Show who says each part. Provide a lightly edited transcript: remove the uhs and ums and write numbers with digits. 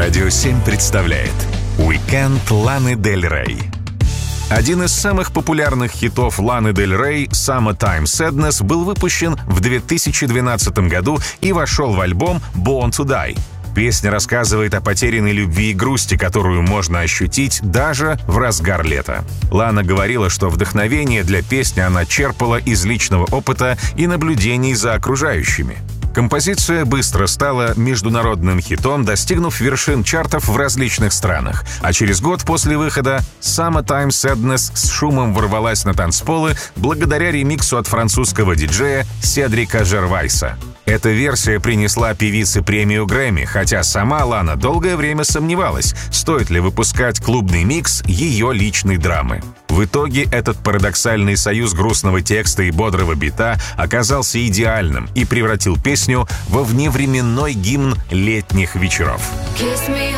Speaker 1: Радио 7 представляет «Уикенд Ланы Дель Рей». Один из самых популярных хитов Ланы Дель Рей, «Summertime Sadness», был выпущен в 2012 году и вошел в альбом «Born to Die». Песня рассказывает о потерянной любви и грусти, которую можно ощутить даже в разгар лета. Лана говорила, что вдохновение для песни она черпала из личного опыта и наблюдений за окружающими. Композиция быстро стала международным хитом, достигнув вершин чартов в различных странах. А через год после выхода «Summertime Sadness» с шумом ворвалась на танцполы благодаря ремиксу от французского диджея Седрика Жервайса. Эта версия принесла певице премию Грэмми, хотя сама Лана долгое время сомневалась, стоит ли выпускать клубный микс ее личной драмы. В итоге этот парадоксальный союз грустного текста и бодрого бита оказался идеальным и превратил песню во вневременной гимн летних вечеров.